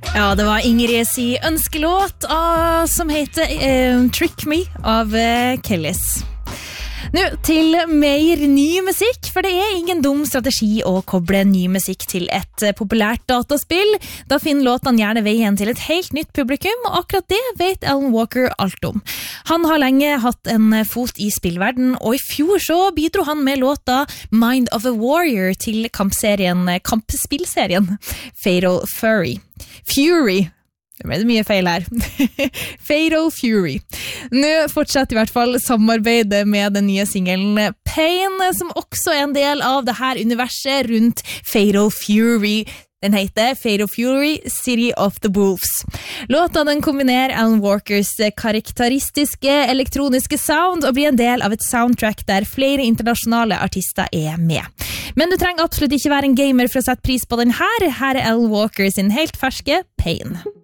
Ja, det var Ingrids ønskelåt som heter Trick Me av Kellys. Nå til mer ny musikk, for det ingen dum strategi å koble ny musikk til et populært dataspill. Da finner låtene gjerne veien til et helt nytt publikum, og akkurat det vet Alan Walker alt om. Han har lenge hatt en fot i spillverden, og i fjor så bidro han med låta Mind of a Warrior til kampspillserien Fatal Fury. Det ble mye feil her. Fatal Fury. Nå fortsetter i hvert fall samarbeidet med den nye singelen Pain, som også en del av det her universet rundt Fatal Fury. Den heter Fatal Fury, City of the Wolves. Låta den kombinerer Alan Walkers karakteristiske elektroniske sound og blir en del av et soundtrack der flere internasjonale artister med. Men du trenger absolutt ikke være en gamer for å sette pris på den her. Her Alan Walker sin helt ferske Pain.